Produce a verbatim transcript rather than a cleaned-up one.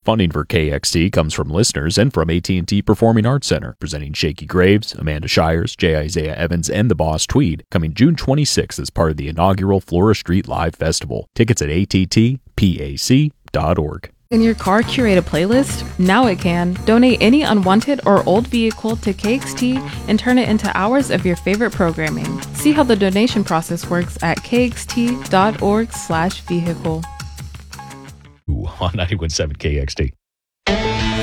Funding for K X T comes from listeners and from A T and T Performing Arts Center, presenting Shakey Graves, Amanda Shires, J. Isaiah Evans, and the Boss Tweed, coming June twenty-sixth as part of the inaugural Flora Street Live Festival. Tickets at A T T P A C dot org. Can your car curate a playlist? Now it can. Donate any unwanted or old vehicle to K X T and turn it into hours of your favorite programming. See how the donation process works at kxt.org slash vehicle. Ooh, on ninety-one point seven K X T.